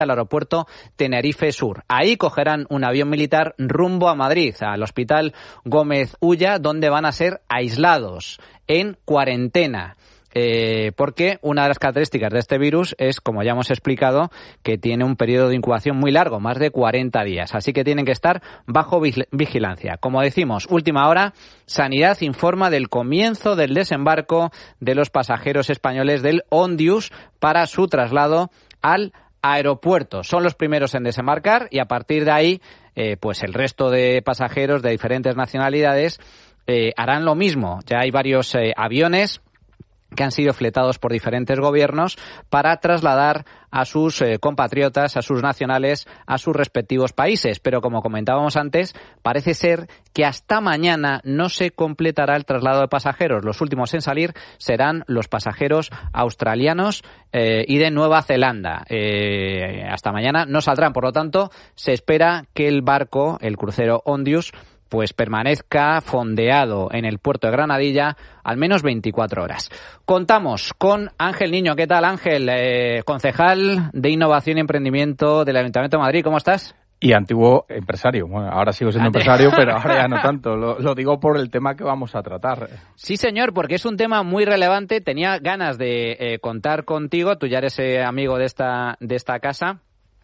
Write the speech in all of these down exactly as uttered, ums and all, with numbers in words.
al aeropuerto Tenerife Sur. Ahí cogerán un avión militar rumbo a Madrid, al Hospital Gómez Ulla, donde van a ser aislados en cuarentena. Eh, porque una de las características de este virus es, como ya hemos explicado, que tiene un periodo de incubación muy largo, más de cuarenta días. Así que tienen que estar bajo vigilancia. Como decimos, última hora, Sanidad informa del comienzo del desembarco de los pasajeros españoles del Ondius para su traslado al aeropuerto. Son los primeros en desembarcar y a partir de ahí, eh, pues el resto de pasajeros de diferentes nacionalidades eh, harán lo mismo. Ya hay varios eh, aviones que han sido fletados por diferentes gobiernos para trasladar a sus eh, compatriotas, a sus nacionales, a sus respectivos países. Pero como comentábamos antes, parece ser que hasta mañana no se completará el traslado de pasajeros. Los últimos en salir serán los pasajeros australianos eh, y de Nueva Zelanda. Eh, hasta mañana no saldrán, por lo tanto, se espera que el barco, el crucero Ondius, pues permanezca fondeado en el puerto de Granadilla al menos veinticuatro horas. Contamos con Ángel Niño. ¿Qué tal, Ángel? Eh, concejal de Innovación y Emprendimiento del Ayuntamiento de Madrid. ¿Cómo estás? Y antiguo empresario. Bueno, ahora sigo siendo empresario, pero ahora ya no tanto. Lo, lo digo por el tema que vamos a tratar. Sí, señor, porque es un tema muy relevante. Tenía ganas de eh, contar contigo. Tú ya eres eh, amigo de esta, de esta casa.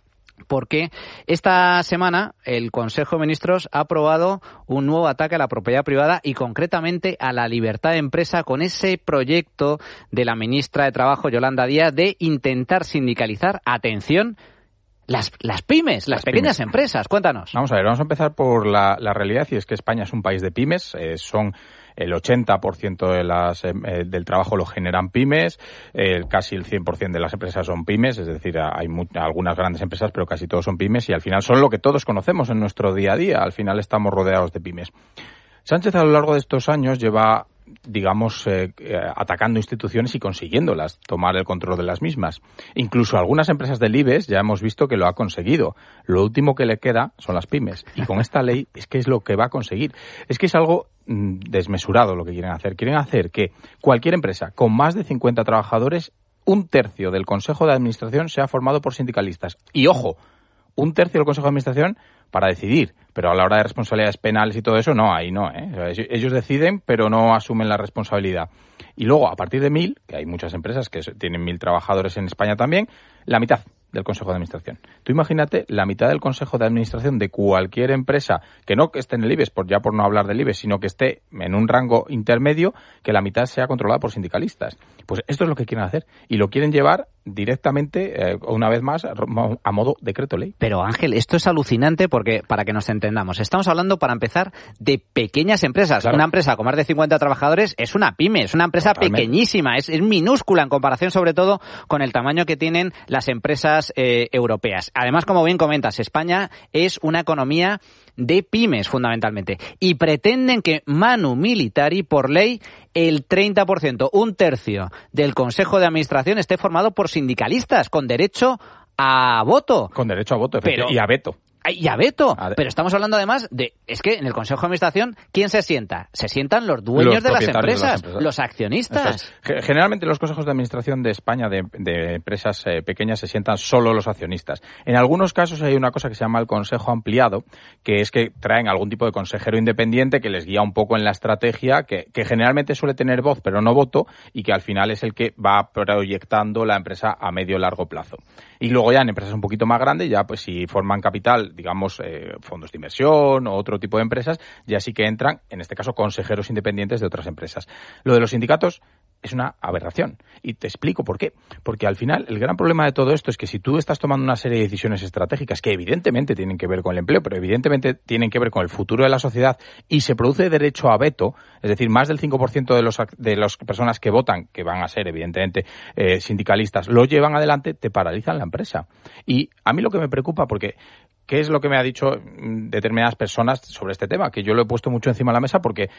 Porque esta semana el Consejo de Ministros ha aprobado un nuevo ataque a la propiedad privada y concretamente a la libertad de empresa con ese proyecto de la ministra de Trabajo, Yolanda Díaz, de intentar sindicalizar, atención, las, las pymes, las, las pequeñas pymes. Empresas. Cuéntanos. Vamos a ver, vamos a empezar por la, la realidad y es que España es un país de pymes, eh, son... El ochenta por ciento de las, eh, del trabajo lo generan pymes, eh, casi el cien por ciento de las empresas son pymes, es decir, hay mu- algunas grandes empresas, pero casi todos son pymes y al final son lo que todos conocemos en nuestro día a día, al final estamos rodeados de pymes. Sánchez a lo largo de estos años lleva, digamos, eh, eh, atacando instituciones y consiguiéndolas, tomar el control de las mismas. Incluso algunas empresas del IBEX ya hemos visto que lo ha conseguido. Lo último que le queda son las pymes. Y con esta ley es que es lo que va a conseguir. Es que es algo mm, desmesurado lo que quieren hacer. Quieren hacer que cualquier empresa con más de cincuenta trabajadores, un tercio del Consejo de Administración sea formado por sindicalistas. Y ojo, un tercio del Consejo de Administración para decidir, pero a la hora de responsabilidades penales y todo eso, no, ahí no, ¿eh? O sea, ellos deciden, pero no asumen la responsabilidad. Y luego, a partir de mil, que hay muchas empresas que tienen mil trabajadores en España también, la mitad del Consejo de Administración. Tú imagínate la mitad del Consejo de Administración de cualquier empresa, que no que esté en el IBEX, por, ya por no hablar del IBEX, sino que esté en un rango intermedio, que la mitad sea controlada por sindicalistas. Pues esto es lo que quieren hacer. Y lo quieren llevar directamente, eh, una vez más, a modo decreto ley. Pero Ángel, esto es alucinante porque, para que nos entendamos, estamos hablando, para empezar, de pequeñas empresas. Claro. Una empresa con más de cincuenta trabajadores es una pyme, es una empresa Totalmente. pequeñísima, es, es minúscula en comparación sobre todo con el tamaño que tienen las empresas eh, europeas. Además, como bien comentas, España es una economía de pymes fundamentalmente y pretenden que manu militari, por ley, el treinta por ciento, un tercio del Consejo de Administración esté formado por sindicalistas con derecho a voto. Con derecho a voto, efectivamente, y a veto. Y a veto. A Pero estamos hablando además de... Es que en el Consejo de Administración, ¿quién se sienta? Se sientan los dueños los de, las empresas, de las empresas, los accionistas. Entonces, generalmente los consejos de administración de España de, de empresas eh, pequeñas se sientan solo los accionistas. En algunos casos hay una cosa que se llama el Consejo Ampliado, que es que traen algún tipo de consejero independiente que les guía un poco en la estrategia, que, que generalmente suele tener voz pero no voto, y que al final es el que va proyectando la empresa a medio largo plazo. Y luego ya en empresas un poquito más grandes, ya pues si forman capital, digamos, eh, fondos de inversión o otro tipo de empresas, ya sí que entran, en este caso, consejeros independientes de otras empresas. Lo de los sindicatos es una aberración. Y te explico por qué. Porque al final el gran problema de todo esto es que si tú estás tomando una serie de decisiones estratégicas que evidentemente tienen que ver con el empleo, pero evidentemente tienen que ver con el futuro de la sociedad y se produce derecho a veto, es decir, más del cinco por ciento de los de las personas que votan, que van a ser evidentemente eh, sindicalistas, lo llevan adelante, te paralizan la empresa. Y a mí lo que me preocupa, porque ¿qué es lo que me ha dicho determinadas personas sobre este tema? Que yo lo he puesto mucho encima de la mesa porque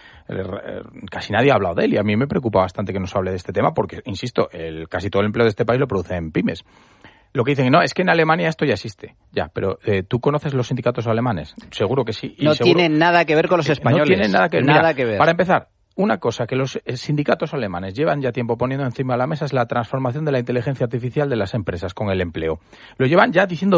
casi nadie ha hablado de él y a mí me preocupa bastante que nos hable de este tema porque, insisto, el, casi todo el empleo de este país lo produce en pymes. Lo que dicen, no, es que en Alemania esto ya existe. Ya, pero eh, ¿tú conoces los sindicatos alemanes? Seguro que sí. Y no seguro, tienen nada que ver con los españoles. No tienen nada que ver. Nada Mira, que ver. Para empezar, una cosa que los sindicatos alemanes llevan ya tiempo poniendo encima de la mesa es la transformación de la inteligencia artificial de las empresas con el empleo. Lo llevan ya diciendo